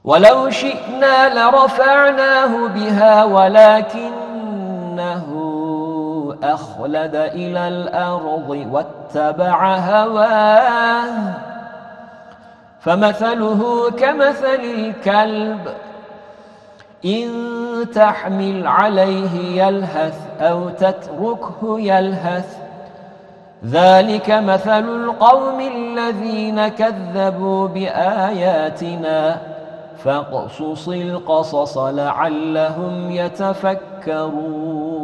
ولو شئنا لرفعناه بها ولكنه أخلد إلى الأرض واتبع هواه فمثله كمثل الكلب إن تحمل عليه يلهث أو تتركه يلهث ذلك مثل القوم الذين كذبوا بآياتنا فاقصص القصص لعلهم يتفكرون